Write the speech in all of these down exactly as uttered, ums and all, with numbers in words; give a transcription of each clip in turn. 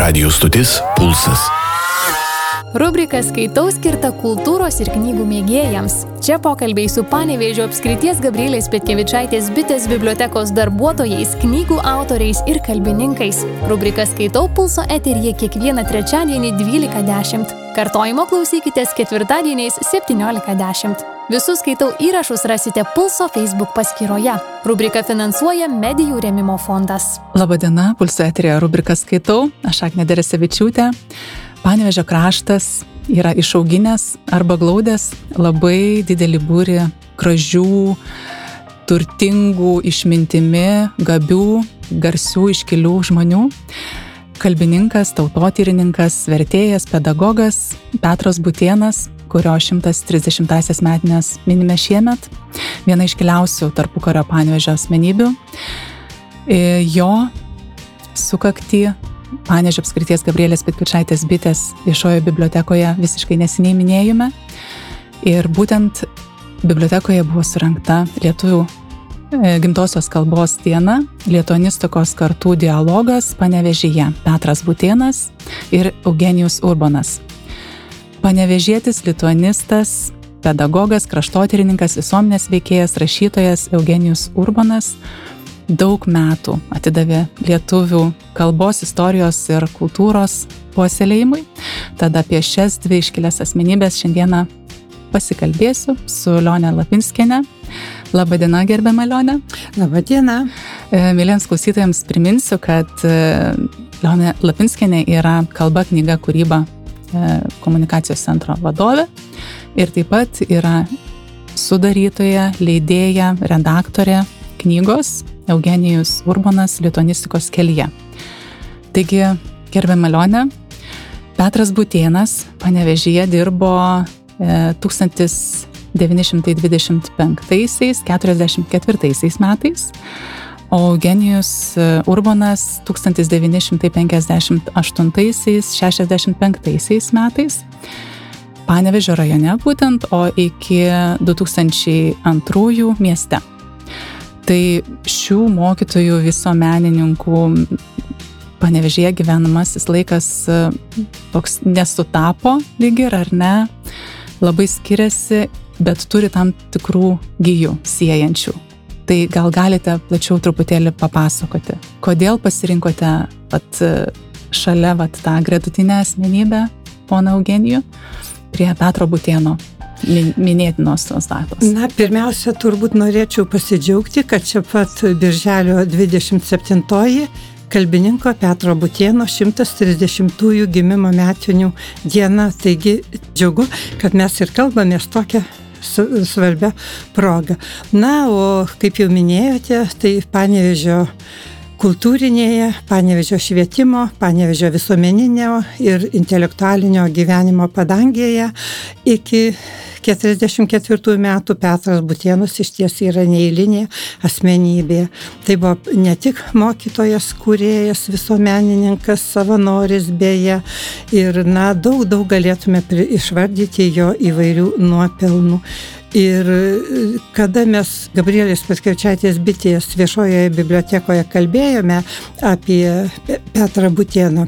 Radio stotis Pulsas. Rubrika Skaitau skirta kultūros ir knygų mėgėjams. Čia pokalbiai su Panevėžio apskrities Gabrielės Petkevičaitės bitės bibliotekos darbuotojais, knygų autoriais ir kalbininkais. Rubrika Skaitau Pulso eteryje kiekvieną trečiadienį dvylika dešimt. Kartojimo klausykitės ketvirtadieniais septyniolika dešimt. Visus Skaitau įrašus rasite Pulso Facebook paskyroje. Rubrika finansuoja Medijų rėmimo fondas. Labadiena, Pulso eteryje rubrika Skaitau. Aš Agnė Deresevičiūtė. Panevėžio kraštas yra išauginęs arba glaudęs labai didelį būrį gražių, turtingų, išmintimi, gabių, garsių, iškilių žmonių. Kalbininkas, tautotyrininkas, vertėjas, pedagogas Petras Butėnas, kurio šimtas trisdešimtąsias metines minime šiemet, viena iškiliausių tarpukario Panevėžio asmenybių. Jo sukaktį Panevėžio apskrities Gabrielės Petkevičaitės bitės viešojoje bibliotekoje visiškai neseniai minėjome. Ir būtent bibliotekoje buvo surengta lietuvių gimtosios kalbos diena, lituanistikos kartų dialogas Panevėžyje. Petras Butėnas ir Eugenijus Urbonas. Panevėžietis, lituanistas, pedagogas, kraštotyrininkas, visuomenės veikėjas, rašytojas Eugenijus Urbonas daug metų atidavė lietuvių kalbos, istorijos ir kultūros puoselėjimui. Tad apie šias dvi iškilias asmenybės šiandieną pasikalbėsiu su Lione Lapinskiene. Labadiena, gerbiama Lione. Labadiena. Mėlyjams klausytojams priminsiu, kad Lione Lapinskienė yra kalba, knyga, kūryba komunikacijos centro vadovė ir taip pat yra sudarytoja, leidėja, redaktorė knygos Eugenijus Urbonas lituanistikos kelyje. Taigi, gerbiama Lione, Petras Butėnas Panevėžyje dirbo tūkstantis devyni šimtai dvidešimt penktaisiais keturiasdešimt ketvirtaisiais metais, o Eugenijus Urbonas tūkstantis devyni šimtai penkiasdešimt aštuntaisiais šešiasdešimt penktaisiais metais. Panevėžio rajone būtent, o iki du tūkstančiai antrųjų mieste. Tai šių mokytojų visuomenininkų Panevėžyje gyvenamasis laikas toks nesutapo lyg ir, ar ne, labai skiriasi, bet turi tam tikrų gijų siejančių. Tai gal galite plačiau truputėlį papasakoti, kodėl pasirinkote vat, šalia vat, tą gretutinę asmenybę, poną Eugenijų, prie Petro Butėno minėtinos tos datos. Na, pirmiausia, turbūt norėčiau pasidžiaugti, kad čia pat birželio dvidešimt septintoji kalbininko Petro Butėno šimtas trisdešimtųjų gimimo metinių diena. Taigi džiaugu, kad mes ir kalbamės tokią svarbią progą. Na, o kaip jau minėjote, tai Panevėžio kultūrinėje, Panevėžio švietimo, Panevėžio visuomeninio ir intelektualinio gyvenimo padangėje iki keturiasdešimt ketvirtųjų metų Petras Butėnas iš ties yra neeilinė asmenybė. Tai buvo ne tik mokytojas, kūrėjas, visuomenininkas, savanoris beje ir na, daug, daug galėtume išvardyti jo įvairių nuopelnų. Ir kada mes Gabrielės Petkevičaitės bitės viešojoje bibliotekoje kalbėjome apie Petrą Butėną,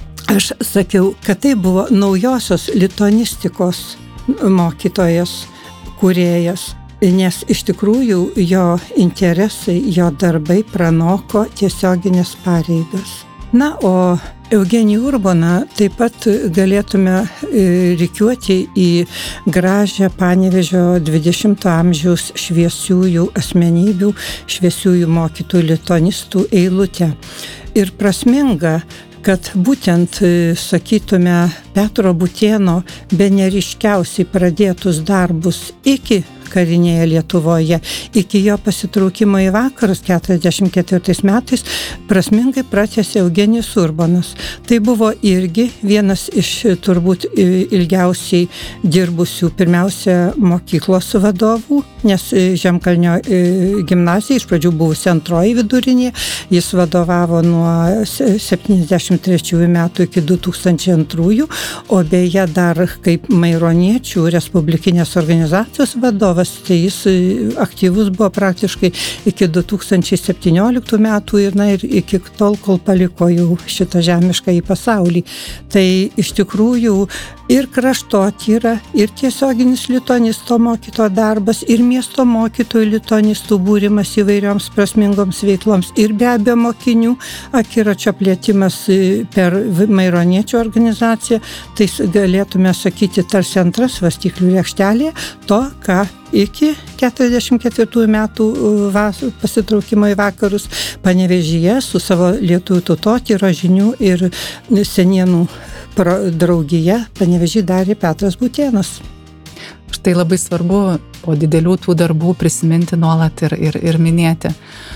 aš sakiau, kad tai buvo naujosios lituanistikos mokytojas, kūrėjas, nes iš tikrųjų jo interesai, jo darbai pranoko tiesioginės pareigas. Na, o Eugenijų Urboną taip pat galėtume rikiuoti į gražią Panevėžio dvidešimto amžiaus šviesiųjų asmenybių, šviesiųjų mokytojų lituanistų eilutę. Ir prasminga, kad būtent, sakytume, Petro Butėno bene ryškiausiai pradėtus darbus iki karinėje Lietuvoje, iki jo pasitraukimo į vakarus keturiasdešimt ketvirtais metais prasmingai pratęsė Eugenijus Urbonas. Tai buvo irgi vienas iš turbūt ilgiausiai dirbusių pirmiausia mokyklos vadovų, nes Žemkalnio gimnazija iš pradžių buvusi antroji vidurinė, jis vadovavo nuo septyniasdešimt trečiųjų metų iki du tūkstančiai antrųjų, o beje dar kaip Maironiečių respublikinės organizacijos vadovas vadovas, tai jis aktyvus buvo praktiškai iki du tūkstančiai septynioliktų metų ir, na, ir iki tol, kol paliko jau šitą žemišką į pasaulį. Tai iš tikrųjų ir kraštotyra, ir tiesioginis lituanisto mokytojo darbas, ir miesto mokytojų lituanistų būrimas įvairioms prasmingoms veikloms, ir be abejo mokinių akiračio plėtimas per maironiečių organizaciją, tai galėtume sakyti tarsi antras svarstyklių lėkštelė to, ką iki keturiasdešimt ketvirtųjų metų vas, pasitraukimo į vakarus Panevėžyje su savo lietuvių tautotyros žinių ir senienų draugija Panevėžy darė Petras Butėnas. Štai labai svarbu po didelių tų darbų prisiminti nuolat ir, ir, ir minėti.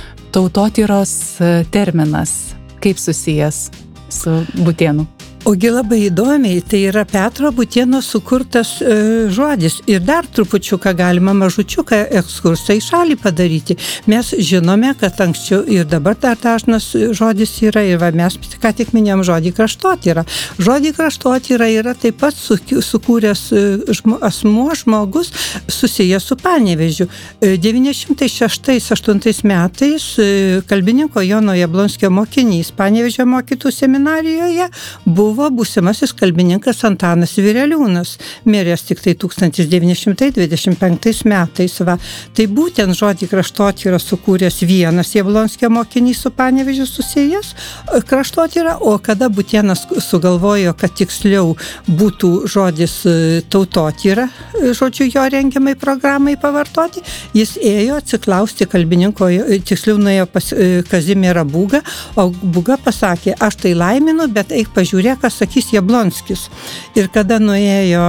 Tautotyros terminas, kaip susijęs su Butėnu? Ogi labai įdomiai, tai yra Petro Butėno sukurtas e, žodis. Ir dar trupučiuką galima mažučiuką ekskursą į šalį padaryti. Mes žinome, kad anksčiau ir dabar dar dažnas žodis yra, ir va, mes ką tik minėjom žodį kraštotyra. Žodį kraštotyra yra taip pat su, sukūręs žmo, asmuo, žmogus susijęs su Panevėžiu. devyni šimtai šeštais aštuntais metais kalbininko Jono Jablonskio mokinys Panevėžio mokytojų seminarijoje buvo buvo būsimasis kalbininkas Antanas Vireliūnas, miręs tik tai tūkstantis devyni šimtai dvidešimt penktais metais. Va. Tai būtent žodį kraštotyra sukūręs vienas Jablonskio mokinys su Panevėžiu susijęs kraštotyra, o kada Butėnas sugalvojo, kad tiksliau būtų žodis tautotyra, žodžiu jo rengiamai programai pavartoti, jis ėjo atsiklausti kalbininko, tiksliau nuėjo pas Kazimierą Būgą, o Būga pasakė, aš tai laiminu, bet eik pažiūrėk, ką sakys Jablonskis. Ir kada nuėjo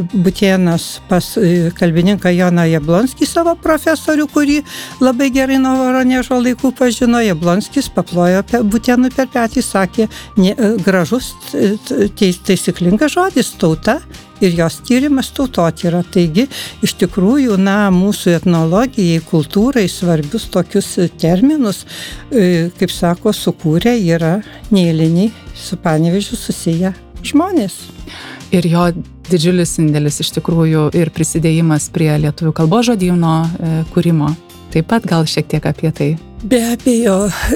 Butėnas pas kalbininką Joną Jablonskį, savo profesorių, kurį labai gerai nuo Voronežo laikų pažino, Jablonskis paplojo Butėnui per petį, sakė, ne, gražus, teis, taisyklingas žodis tauta ir jos tyrimas tautotyra. Taigi, iš tikrųjų, na, mūsų etnologijai, kultūrai svarbius tokius terminus, kaip sako, sukūrė yra neeiliniai su Panevėžiu susiję žmonės. Ir jo didžiulis indėlis iš tikrųjų ir prisidėjimas prie lietuvių kalbos žodyno kūrimo. Taip pat gal šiek tiek apie tai. Be abejo,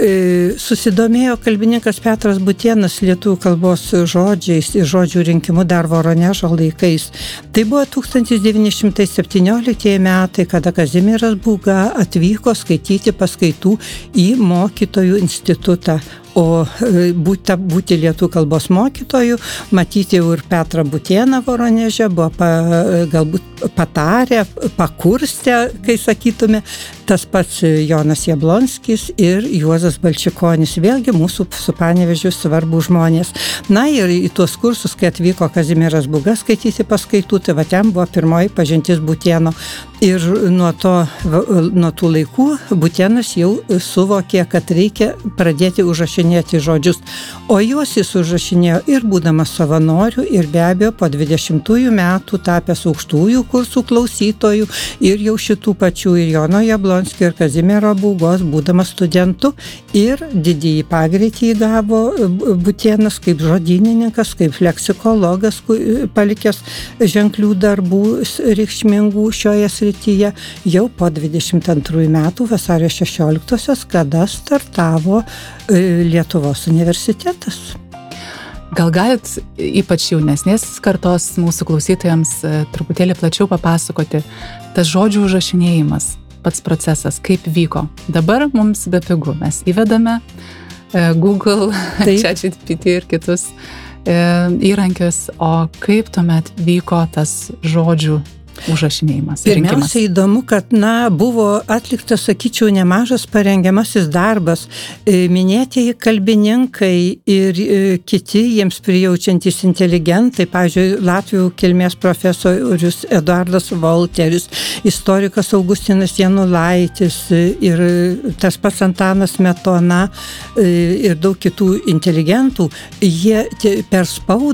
susidomėjo kalbininkas Petras Butėnas lietuvių kalbos žodžiais ir žodžių rinkimu dar Voronežo laikais. Tai buvo tūkstantis devyni šimtai septynioliktieji metai, kada Kazimieras Būga atvyko skaityti paskaitų į mokytojų institutą. O būti, būti lietuvių kalbos mokytojų, matyti jau ir Petrą Butėną Voroneže, buvo pa, galbūt patarę, pakurstę, kai sakytume, tas pats Jonas Jablonskis ir Juozas Balčikonis, vėlgi mūsų su Panevėžiu svarbų žmonės. Na ir į tuos kursus, kai atvyko Kazimieras Būga skaityti paskaitų, tai va ten buvo pirmoji pažintis Butėno. Ir nuo, to, nuo tų laikų Butėnas jau suvokė, kad reikia pradėti užrašinėti žodžius. O juos jis užrašinėjo ir būdamas savanoriu, ir be abejo po dvidešimtųjų metų tapęs aukštųjų kursų klausytojų, ir jau šitų pačių ir Jono Jablonskio, ir Kazimiero Būgos, būdamas studentu, ir didįjį pagreitį įgavo Butėnas kaip žodynininkas, kaip leksikologas, palikęs ženklių darbų reikšmingų šioje srityje, jau po dvidešimt antrųjų metų vasario šešioliktosios, kada startavo Lietuvos universitetas. Gal galit ypač jaunesnės kartos mūsų klausytojams truputėlį plačiau papasakoti tas žodžių užrašinėjimas, pats procesas, kaip vyko. Dabar mums bepigu, mes įvedame Google, ChatGPT ir kitus įrankius, o kaip tuomet vyko tas žodžių užrašinėjimas. Pirmiausia, įdomu, kad, na, buvo atliktas, sakyčiau, nemažas parengiamasis darbas. Minėtieji kalbininkai ir kiti jiems prijaučiantys inteligentai, pavyzdžiui, latvių kilmės profesorius Eduardas Volteris, istorikas Augustinas Janulaitis ir tas pats Antanas Smetona ir daug kitų inteligentų, jie per spaudą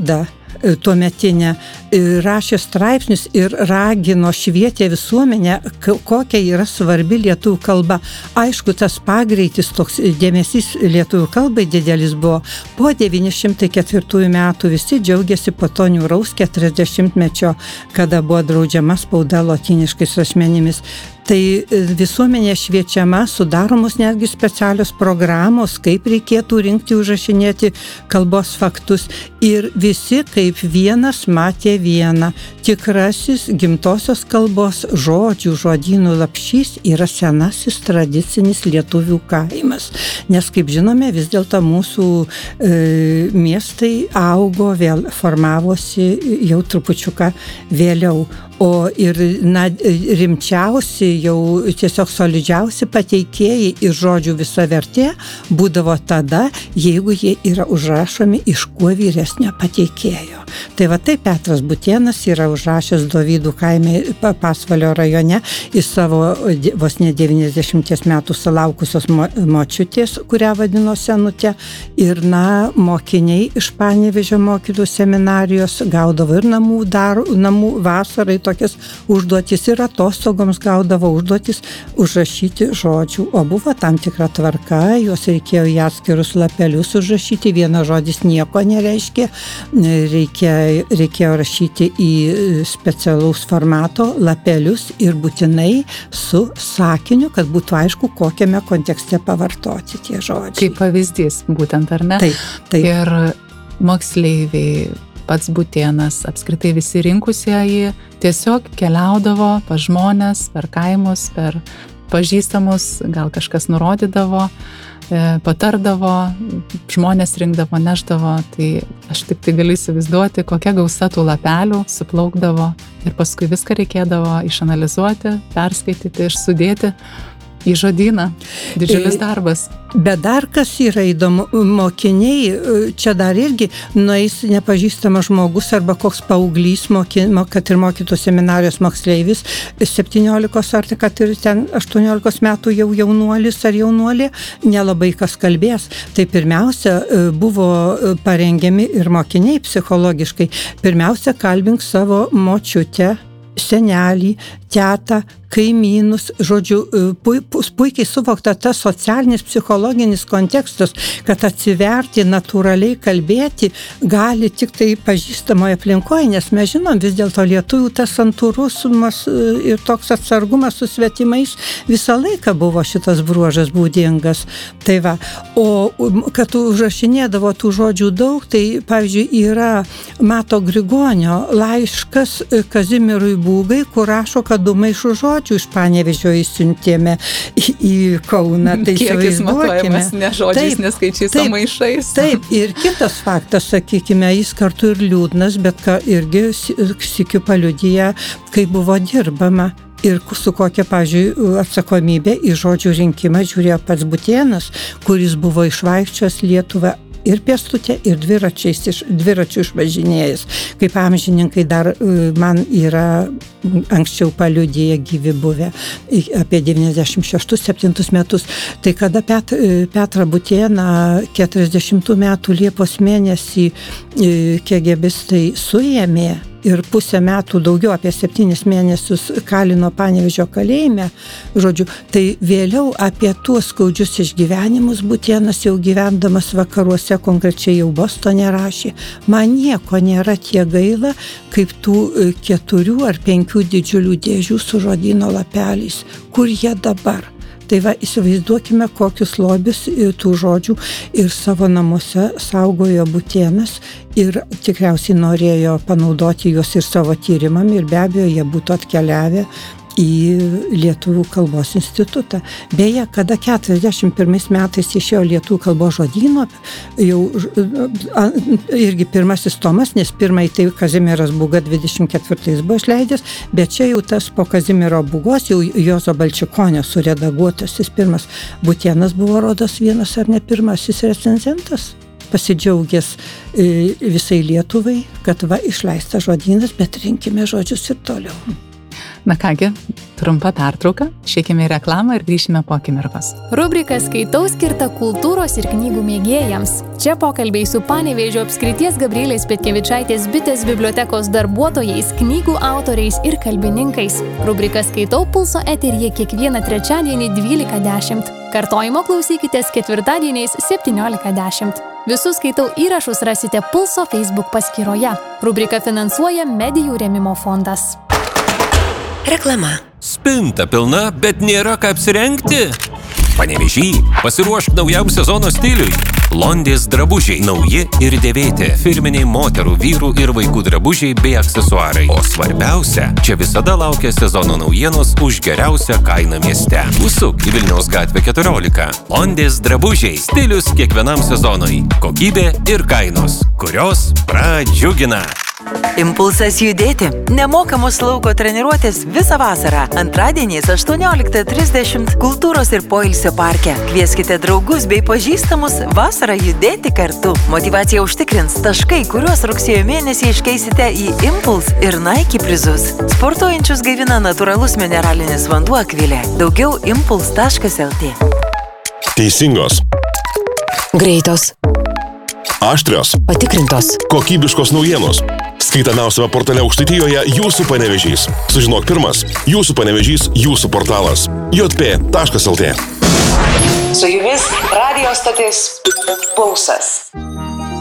tuometinę, rašė straipsnius ir ragino, švietė visuomenę, kokia yra svarbi lietuvių kalba. Aišku, tas pagreitis, toks dėmesys lietuvių kalbai didelis buvo. Po devyni šimtai ketvirtųjų metų visi džiaugiasi po to niūraus keturiasdešimtmečio, kada buvo draudžiama spauda lotyniškais rašmenimis. Tai visuomenė šviečiama, sudaromos netgi specialios programos, kaip reikėtų rinkti, užrašinėti kalbos faktus. Ir visi kaip vienas matė vieną. Tikrasis gimtosios kalbos žodžių, žodynų lapšys yra senasis tradicinis lietuvių kaimas. Nes, kaip žinome, vis dėlto mūsų e, miestai augo, vėl formavosi jau trupučiuką vėliau. O ir na, rimčiausi, jau tiesiog solidžiausi pateikėjai ir žodžių visa vertė būdavo tada, jeigu jie yra užrašomi iš kuo vyresnio pateikėjo. Tai va taip Petras Butėnas yra užrašęs Dovydų kaime Pasvalio rajone į savo vos ne devyniasdešimties metų sulaukusios mo, močiutės, kurią vadino senutė. Ir na, mokiniai iš Panevėžio mokytojų seminarijos gaudavo ir namų, dar, namų vasarai tokias užduotis ir atostogoms gaudavo užduotis užrašyti žodžių. O buvo tam tikra tvarka, juos reikėjo į atskirus lapelius užrašyti, vienas žodis nieko nereiškia, Reikia, reikėjo rašyti į specialaus formato lapelius ir būtinai su sakiniu, kad būtų aišku, kokiame kontekste pavartoti tie žodžiai. Kaip pavyzdys būtent, ar ne? Taip, taip. Ir moksleiviai, pats Butėnas, apskritai visi rinkusieji tiesiog keliaudavo pas žmones, per kaimus, per pažįstamus, gal kažkas nurodydavo, patardavo, žmonės rinkdavo, neždavo, tai aš tik tai galiu įsivaizduoti, kokia gausa tų lapelių suplaukdavo ir paskui viską reikėdavo išanalizuoti, perskaityti ir sudėti į žodyną. Didžiulis darbas. Bet dar kas yra įdomu, mokiniai, čia dar irgi nueis nepažįstamas žmogus arba koks paauglys, moki, kad ir mokytų seminarijos moksleivis, septyniolikos ar kad ir ten aštuoniolikos metų jau jaunuolis ar jaunuolė, nelabai kas kalbės. Tai pirmiausia, buvo parengiami ir mokiniai psichologiškai. Pirmiausia, kalbink savo močiutę, senelį, tetą, kaimynus, žodžiu, pu, pu, puikiai suvokta tas socialinis, psichologinis kontekstas, kad atsiverti, natūraliai kalbėti gali tik tai pažįstamoje aplinkoje, nes mes žinom, vis dėlto lietuvių tas santūrumas ir toks atsargumas su svetimais visą laiką buvo šitas bruožas būdingas. Tai va, o kad užrašinėdavo tų žodžių daug, tai pavyzdžiui yra Mato Grigonio laiškas Kazimierui Būgai, kur rašo, kad du maišų žodžių iš Panevėžio įsiuntėme į, į Kauną. Tai kiekis matuojamas ne žodžiais, taip, neskaičiais, o maišais. Taip, ir kitas faktas, sakykime, jis kartu ir liūdnas, bet ka, irgi sykiu paliudyja, kaip buvo dirbama. Ir su kokia, pavyzdžiui, atsakomybė į žodžių rinkimą žiūrėjo pats Butėnas, kuris buvo išvaikščiojęs Lietuvą ir pėstute, ir dviračiais, iš, dviračių išvažinėjęs. Kaip amžininkai dar man yra anksčiau paliudiję gyvi buvę apie devyniasdešimt šeštus septintus metus. Tai kada Pet, Petrą Butėną keturiasdešimtų metų Liepos mėnesį KGBistai suėmė ir pusę metų, daugiau apie septynis mėnesius kalino Panevėžio kalėjime, žodžiu, tai vėliau apie tuos skaudžius išgyvenimus Butėnas jau gyvendamas vakaruose, konkrečiai jau Bostone rašė, man nieko nėra tiek gaila, kaip tų keturių ar penkių didžiulių dėžių su žodyno lapeliais, kur jie dabar. Tai va, įsivaizduokime, kokius lobius tų žodžių ir savo namuose saugojo Butėnas ir tikriausiai norėjo panaudoti juos ir savo tyrimam ir be abejo jie būtų atkeliavę į Lietuvių kalbos institutą. Beje, kada keturiasdešimt pirmais metais išėjo Lietuvių kalbos žodyno, jau irgi pirmasis tomas, nes pirmai tai Kazimieras Būga dvidešimt ketvirtais buvo išleidęs, bet čia jau tas po Kazimiero Būgos, jau Juozo Balčikonio suredaguotas, jis pirmas. Butėnas buvo rodos vienas ar ne pirmasis recenzentas, pasidžiaugęs visai Lietuvai, kad va išleista žodynas, bet rinkime žodžius ir toliau. Na kągi, trumpa pertrauka, šiekime į reklamą ir grįšime po akimirkos. Rubrika Skaitau skirta kultūros ir knygų mėgėjams. Čia pokalbiai su Panevėžio apskrities Gabrielės Petkevičaitės bitės bibliotekos darbuotojais, knygų autoriais ir kalbininkais. Rubrika Skaitau Pulso eteryje kiekvieną trečiadienį dvylika dešimt. Kartojimo klausykitės ketvirtadieniais septyniolika dešimt. Visus Skaitau įrašus rasite Pulso Facebook paskyroje. Rubrika finansuoja Medijų rėmimo fondas. Reklama. Spinta pilna, bet nėra ką apsirengti. Panevėžy, pasiruošk naujam sezono stiliui. Londės drabužiai, nauji ir dėvėti. Firminiai moterų, vyrų ir vaikų drabužiai bei aksesuarai. O svarbiausia, čia visada laukia sezono naujienos už geriausią kainą mieste. Užsuk į Vilniaus gatvę keturiolika. Londės drabužiai, stilius kiekvienam sezonui. Kokybė ir kainos, kurios pradžiugina. Impulsas judėti. Nemokamos lauko treniruotės visą vasarą. Antradieniais aštuonioliktą trisdešimt Kultūros ir poilsio parke. Kvieskite draugus bei pažįstamus vasarą judėti kartu. Motyvacija užtikrins taškai, kuriuos rugsėjo mėnesį iškeisite į Impuls ir Nike prizus. Sportuojančius gaivina natūralus mineralinis vanduo Akvilė. Daugiau impuls taškas lt. Teisingos, Greitos, aštrios, patikrintos, kokybiškos naujienos. Skaitamiausiame portale Aukštaitijoje Jūsų Panevėžys. Sužinok pirmas. Jūsų Panevėžys, Jūsų portalas. j p taškas lt. su jumis radijo stotis Pulsas.